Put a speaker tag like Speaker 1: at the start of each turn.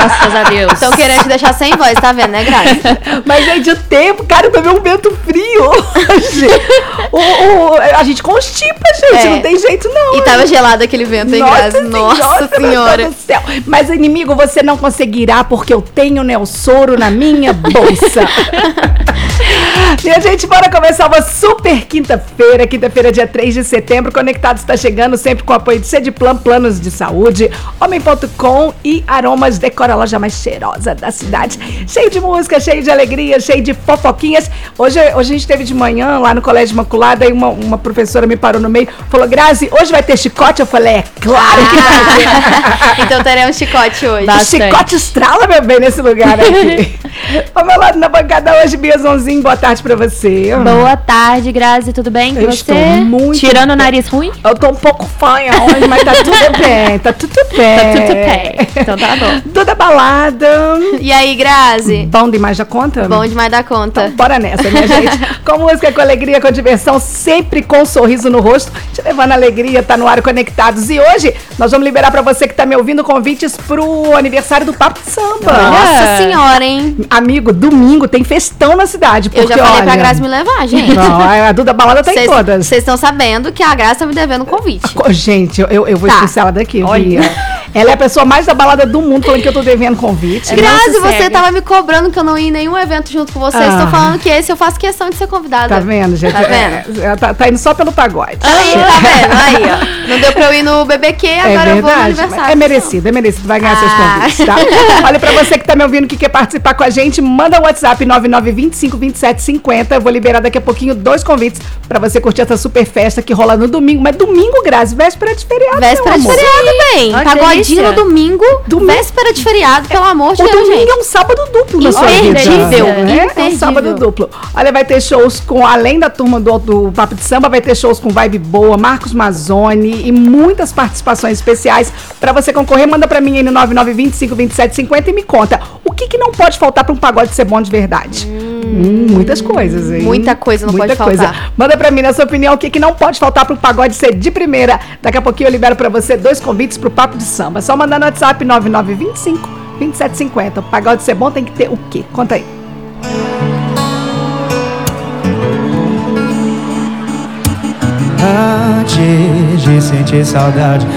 Speaker 1: Graças a Deus.
Speaker 2: Estão querendo te deixar sem voz, tá vendo, né, Grazi?
Speaker 3: Mas, gente, o tempo, cara, também um vento frio hoje. A gente constipa, gente, não tem jeito não.
Speaker 2: E tava gelado aquele vento, hein, Grazi? Nossa senhora.
Speaker 3: Do céu. Mas, inimigo, você não conseguirá porque eu tenho Nelsoro na minha bolsa. Minha gente, bora começar uma super quinta-feira, dia 3 de setembro. Conectados está chegando sempre com o apoio de Cediplan, planos de saúde, Homem.com e Aromas Decora, a loja mais cheirosa da cidade. Cheio de música, cheio de alegria, cheio de fofoquinhas. Hoje a gente teve de manhã lá no Colégio Imaculada e uma professora me parou no meio, falou: Grazi, hoje vai ter chicote? Eu falei: é claro que vai ter.
Speaker 2: Então teremos chicote hoje.
Speaker 3: Bastante. Chicote estrala, meu bem, nesse lugar aqui. Ao meu lado na bancada hoje, Bia Zonzinho, boa tarde pra você.
Speaker 1: Boa tarde, Grazi, tudo bem com você?
Speaker 3: Estou muito
Speaker 1: Tirando o nariz ruim?
Speaker 3: Eu tô um pouco fanha hoje, mas tá tudo bem, tá tudo bem.
Speaker 1: Tá tudo bem, então tá bom.
Speaker 3: Toda balada.
Speaker 2: E aí, Grazi?
Speaker 3: Bom demais da conta?
Speaker 2: Bom demais da conta.
Speaker 3: Então, bora nessa, minha gente. Com música, com alegria, com diversão, sempre com um sorriso no rosto, te levando alegria, tá no ar Conectados. E hoje nós vamos liberar pra você que tá me ouvindo convites pro aniversário do Papo de Samba.
Speaker 2: Nossa senhora, hein?
Speaker 3: Amigo, domingo tem festão na cidade. Porque,
Speaker 2: eu já falei
Speaker 3: olha,
Speaker 2: pra Grazi me levar, gente.
Speaker 3: Não, a Duda Balada tá em todas.
Speaker 2: Vocês estão sabendo que a Grazi tá me devendo um convite.
Speaker 3: Gente, eu vou expulsar ela daqui, Bia. Ela é a pessoa mais da balada do mundo, falando que eu tô devendo convite.
Speaker 2: Grazi, você tava me cobrando que eu não ia em nenhum evento junto com vocês. Tô falando que esse eu faço questão de ser convidada.
Speaker 3: Tá vendo, gente?
Speaker 2: Tá vendo?
Speaker 3: Ela tá indo só pelo pagode.
Speaker 2: Aí, tá vendo? Aí, ó. Não deu pra eu ir no BBQ, agora eu vou no aniversário.
Speaker 3: É merecido. Vai ganhar seus convites, tá? Olha, pra você que tá me ouvindo, que quer participar com a gente, manda o WhatsApp 99252750. Eu vou liberar daqui a pouquinho 2 convites pra você curtir essa super festa que rola no domingo. Mas domingo, Grazi, véspera de feriado.
Speaker 2: Véspera de feriado, bem. Pagodinho no domingo, véspera de feriado, pelo amor de Deus, gente.
Speaker 3: O domingo é um sábado duplo na sua vida. É um sábado duplo. Olha, vai ter shows com, além da turma do Papo de Samba, vai ter shows com Vibe Boa, Marcos Mazzoni e muitas participações especiais. Pra você concorrer, manda pra mim aí no 99252750 e me conta o que não pode faltar pra um pagode ser bom de verdade. Muitas coisas, hein?
Speaker 2: Muita coisa não pode faltar.
Speaker 3: Manda pra mim, na sua opinião, o que não pode faltar pro pagode ser de primeira. Daqui a pouquinho eu libero pra você 2 convites pro Papo de Samba. Só mandar no WhatsApp 99252750. O pagode ser bom tem que ter o quê? Conta aí.
Speaker 4: Antes de sentir saudade,